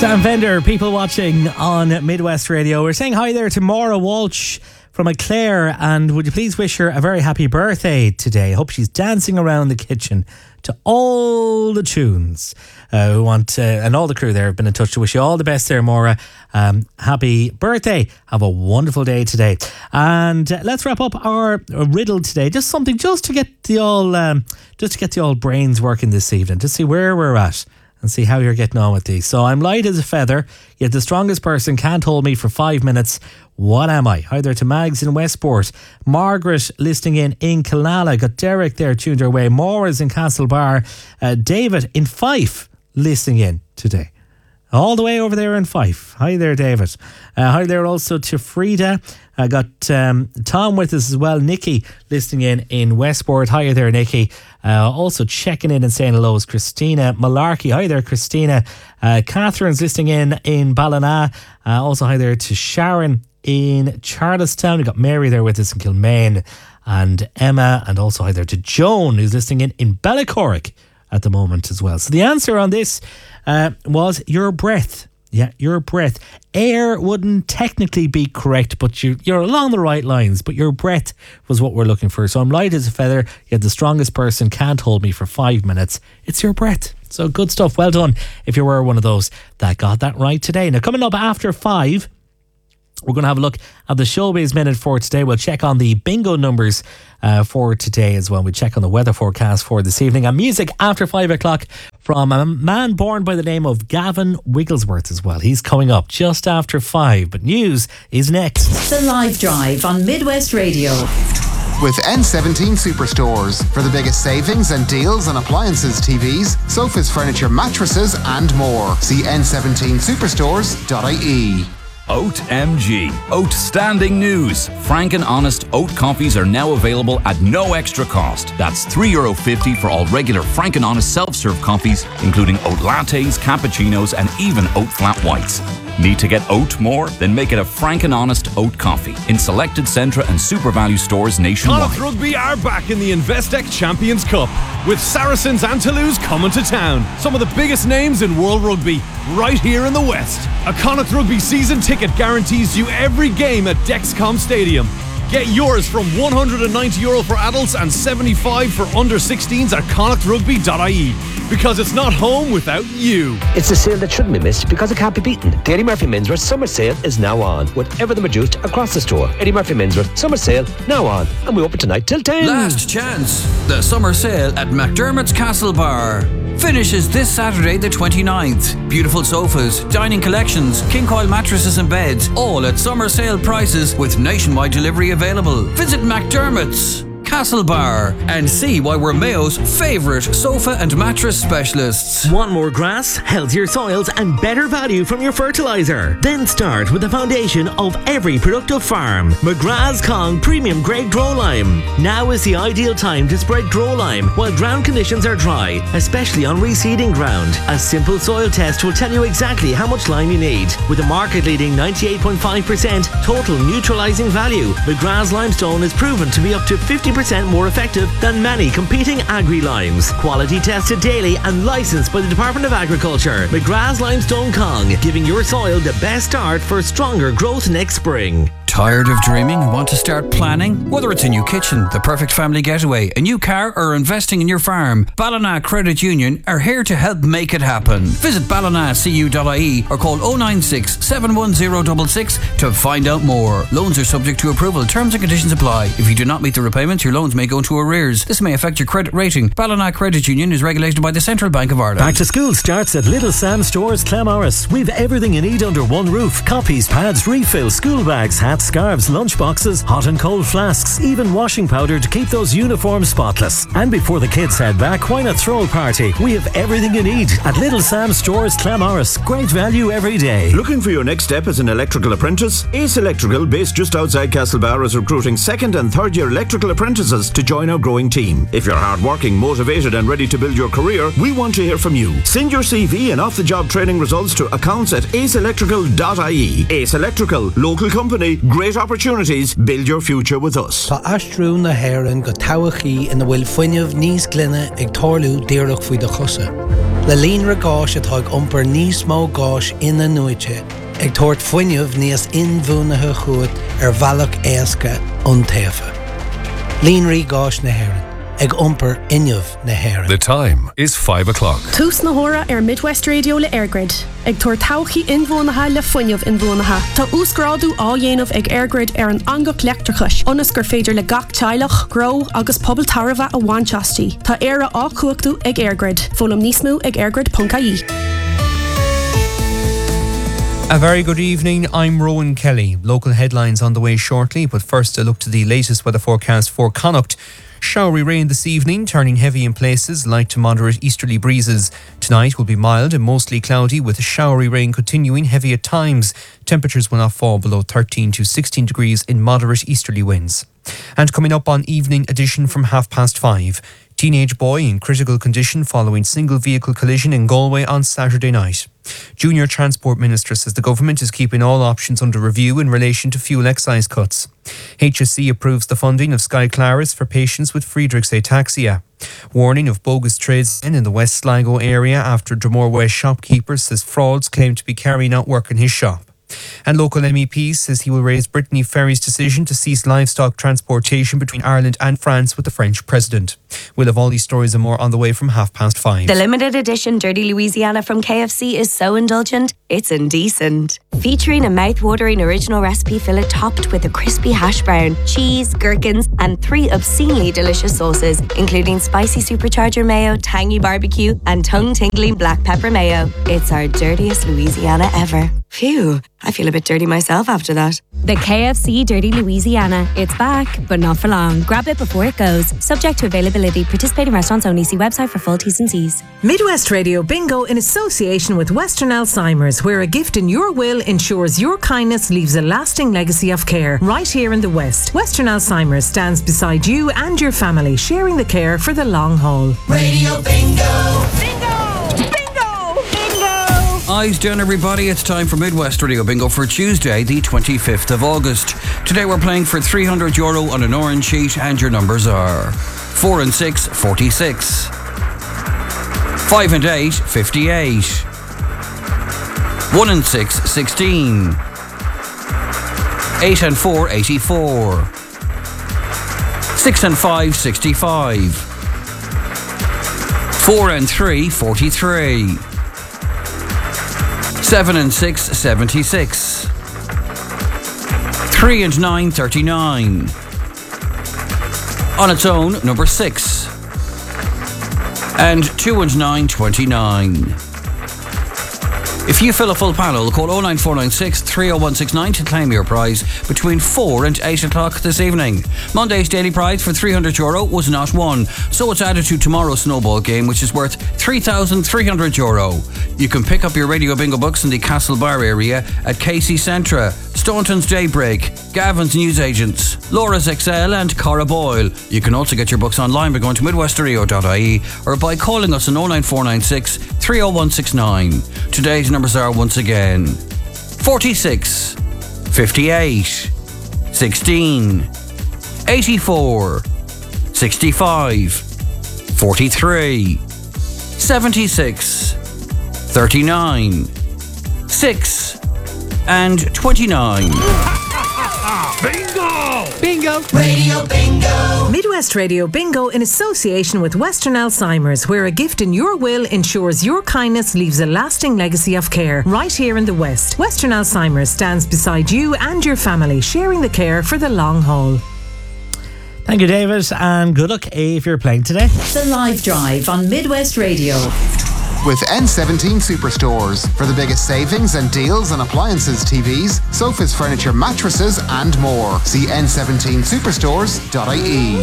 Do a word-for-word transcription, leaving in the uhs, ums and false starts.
Sam Fender, people watching on Midwest Radio. We're saying hi there to Maura Walsh from Eclair, and would you please wish her a very happy birthday today? I hope she's dancing around the kitchen to all the tunes. Uh, we want, uh, and all the crew there have been in touch to wish you all the best there, Maura. Um, happy birthday. Have a wonderful day today. And uh, let's wrap up our riddle today. Just something just to get the all, um, just to get the old brains working this evening, to see where we're at and see how you're getting on with these. So I'm light as a feather, yet the strongest person can't hold me for five minutes. What am I? Hi there to Mags in Westport. Margaret listening in in Killala. Got Derek there tuned our way. Maura's in Castlebar. Uh, David in Fife listening in today. All the way over there in Fife. Hi there, David. Uh, hi there also to Frida. I got um, Tom with us as well. Nikki listening in in Westport. Hi there, Nikki. Uh, also checking in and saying hello is Christina Malarkey. Hi there, Christina. Uh, Catherine's listening in in Ballina. Uh, also hi there to Sharon in Charlestown. We got Mary there with us in Kilmaine, and Emma, and also hi there to Joan, who's listening in in Bellacorrick at the moment as well. So the answer on this uh, was your breath. Yeah, your breath. Air wouldn't technically be correct, but you, you're along the right lines. But your breath was what we're looking for. So I'm light as a feather, yet the strongest person can't hold me for five minutes. It's your breath. So good stuff. Well done if you were one of those that got that right today. Now, coming up after five, we're going to have a look at the Showbiz Minute for today. We'll check on the bingo numbers uh, for today as well. We'll check on the weather forecast for this evening. And music after five o'clock from a man born by the name of Gavin Wigglesworth as well. He's coming up just after five. But news is next. The Live Drive on Midwest Radio. With N seventeen Superstores. For the biggest savings and deals on appliances, T Vs, sofas, furniture, mattresses and more. See n seventeen superstores dot I E. Oat M G. Outstanding news. Frank and Honest oat coffees are now available at no extra cost. That's three euro fifty for all regular Frank and Honest self-serve coffees, including oat lattes, cappuccinos and even oat flat whites. Need to get oat more? Then make it a Frank and Honest oat coffee in selected Centra and Super Value stores nationwide. Connacht Rugby are back in the Investec Champions Cup, with Saracens and Toulouse coming to town. Some of the biggest names in World Rugby, right here in the West. A Connacht Rugby season ticket guarantees you every game at Dexcom Stadium. Get yours from one hundred ninety euro for adults and seventy-five for under sixteens at connacht rugby dot I E. Because it's not home without you. It's a sale that shouldn't be missed because it can't be beaten. The Eddie Murphy Menswear Summer Sale is now on, with everything reduced across the store. Eddie Murphy Menswear Summer Sale now on, and we open tonight till ten. Last chance. The summer sale at McDermott's Castle Bar finishes this Saturday the twenty-ninth. Beautiful sofas, dining collections, king coil mattresses and beds, all at summer sale prices with nationwide delivery available. Visit McDermott's Castle Bar and see why we're Mayo's favourite sofa and mattress specialists. Want more grass, healthier soils and better value from your fertiliser? Then start with the foundation of every productive farm. McGrath's Kong Premium Grade Grow Lime. Now is the ideal time to spread Grow Lime while ground conditions are dry, especially on reseeding ground. A simple soil test will tell you exactly how much lime you need. With a market-leading ninety-eight point five percent total neutralising value, McGrath's Limestone is proven to be up to fifty percent more effective than many competing agri-limes. Quality tested daily and licensed by the Department of Agriculture. McGrath's Limestone Kong, giving your soil the best start for stronger growth next spring. Tired of dreaming and want to start planning? Whether it's a new kitchen, the perfect family getaway, a new car or investing in your farm, Ballina Credit Union are here to help make it happen. Visit ballina c u dot I E or call oh nine six, seven one zero six six to find out more. Loans are subject to approval. Terms and conditions apply. If you do not meet the repayments, your loans may go into arrears. This may affect your credit rating. Ballina Credit Union is regulated by the Central Bank of Ireland. Back to school starts at Little Sam Stores, Clamorris. We've everything you need under one roof. Copies, pads, refills, school bags, hats, scarves, lunch boxes, hot and cold flasks, even washing powder to keep those uniforms spotless. And before the kids head back, why not throw a party? We have everything you need at Little Sam Stores, Clamorris. Great value every day. Looking for your next step as an electrical apprentice? Ace Electrical, based just outside Castlebar, is recruiting second and third year electrical apprentices to join our growing team. If you're hardworking, motivated and ready to build your career, we want to hear from you. Send your C V and off-the-job training results to accounts at ace electrical dot I E. Ace Electrical, local company, great opportunities, build your future with us. Tá astrú na Héireann go tabhachaí ina bhfuil fuinneamh níos glynne ag tarlú díreach faoi do chosa. Le líonra gáis atá ag iompar níos mó gáis ina nuaite, ag tabhairt foiinneamh níos inmhúnathe chuat ar bhealach éasca ón taofa. Líonraí gáis na hÉireann, ag iompar inniamh na hÉireann. The time is five o'clock. Tús na hóra ar Midwest Radio le Airgrid. Ag tuair todhchaí inmhúnathe le foiinneamh inmhúnathe. Tá úsgráadú á dhéanamh ag Airgrid ar an angach leictrachais, ionas gur féidir le gach teilech, gro agus pobal tarbha a bhainteastí. Tá éire á cuachtú ag Airgrid. Fólam níos mó ag airgrid dot I E. A very good evening, I'm Rowan Kelly. Local headlines on the way shortly, but first a look to the latest weather forecast for Connacht. Showery rain this evening, turning heavy in places, light to moderate easterly breezes. Tonight will be mild and mostly cloudy, with showery rain continuing, heavy at times. Temperatures will not fall below thirteen to sixteen degrees in moderate easterly winds. And coming up on Evening Edition from half past five, teenage boy in critical condition following single vehicle collision in Galway on Saturday night. Junior Transport Minister says the government is keeping all options under review in relation to fuel excise cuts. H S C approves the funding of Sky Claris for patients with Friedreich's ataxia. Warning of bogus tradesmen in the West Sligo area after Dromore West shopkeeper says frauds claim to be carrying out work in his shop. And local M E P says he will raise Brittany Ferry's decision to cease livestock transportation between Ireland and France with the French president. We'll have all these stories and more on the way from half past five. The limited edition Dirty Louisiana from K F C is so indulgent, it's indecent. Featuring a mouth-watering original recipe fillet topped with a crispy hash brown, cheese, gherkins, and three obscenely delicious sauces, including spicy supercharger mayo, tangy barbecue, and tongue-tingling black pepper mayo. It's our dirtiest Louisiana ever. Phew, I feel a bit dirty myself after that. The K F C Dirty Louisiana. It's back, but not for long. Grab it before it goes. Subject to availability. Participating restaurants only. See website for full T's and C's. Midwest Radio Bingo in association with Western Alzheimer's, where a gift in your will ensures your kindness leaves a lasting legacy of care right here in the West. Western Alzheimer's stands beside you and your family, sharing the care for the long haul. Radio Bingo! Bingo! Eyes down, everybody. It's time for Midwest Radio Bingo for Tuesday, the twenty-fifth of August. Today we're playing for three hundred euro on an orange sheet, and your numbers are four and six, forty-six. five and eight, fifty-eight. one and six, sixteen. eight and four, eighty-four. six and five, sixty-five. four and three, forty-three. Seven and six, seventy-six. Three and nine, thirty-nine. On its own, number six. And two and nine, twenty-nine. If you fill a full panel, call oh nine four nine six, three oh one six nine to claim your prize between four and eight o'clock this evening. Monday's daily prize for three hundred euro was not won, so it's added to tomorrow's snowball game, which is worth three thousand three hundred euro. You can pick up your Radio Bingo books in the Castlebar area at Casey Centra, Staunton's Daybreak, Gavin's Newsagents, Laura's X L and Cara Boyle. You can also get your books online by going to midwest radio dot I E or by calling us on oh nine four nine six, three oh one six nine. Today's numbers are once again forty-six, fifty-eight, sixteen, eighty-four, sixty-five, forty-three, seventy-six, thirty-nine, six, and twenty-nine. Bingo! Bingo! Radio Bingo! Midwest Radio Bingo in association with Western Alzheimer's, where a gift in your will ensures your kindness leaves a lasting legacy of care right here in the West. Western Alzheimer's stands beside you and your family, sharing the care for the long haul. Thank you, David, and good luck if you're playing today. The Live Drive on Midwest Radio. With N seventeen Superstores for the biggest savings and deals on appliances, T Vs, sofas, furniture, mattresses and more. See N seventeen superstores dot I E.